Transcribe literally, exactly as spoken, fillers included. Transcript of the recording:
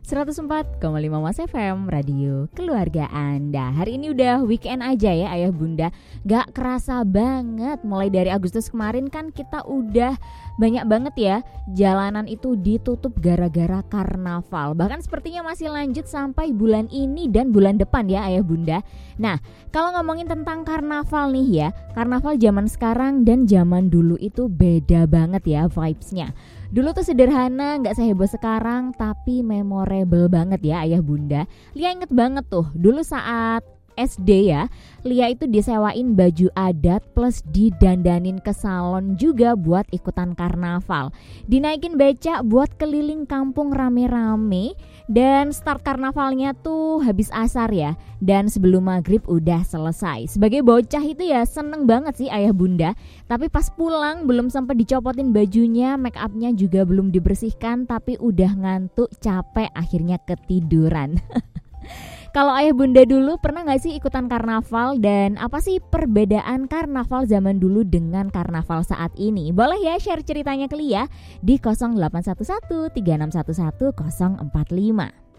seratus empat koma lima Mas F M, radio keluarga Anda. Hari ini udah weekend aja ya ayah bunda. Gak kerasa banget, mulai dari Agustus kemarin kan kita udah banyak banget ya jalanan itu ditutup gara-gara karnaval. Bahkan sepertinya masih lanjut sampai bulan ini dan bulan depan ya ayah bunda. Nah, kalau ngomongin tentang karnaval nih ya, karnaval zaman sekarang dan zaman dulu itu beda banget ya vibes-nya. Dulu tuh sederhana, gak seheboh sekarang, tapi memorable banget ya ayah bunda. Lia inget banget tuh, dulu saat S D ya, Lia itu disewain baju adat plus didandanin ke salon juga buat ikutan karnaval. Dinaikin becak buat keliling kampung rame-rame. Dan start karnavalnya tuh habis asar ya, dan sebelum maghrib udah selesai. Sebagai bocah itu ya seneng banget sih ayah bunda. Tapi pas pulang belum sempat dicopotin bajunya, make upnya juga belum dibersihkan, tapi udah ngantuk, capek, akhirnya ketiduran. Kalau ayah bunda dulu pernah gak sih ikutan karnaval, dan apa sih perbedaan karnaval zaman dulu dengan karnaval saat ini? Boleh ya share ceritanya ke Lia di nol delapan satu satu tiga enam satu satu nol empat lima.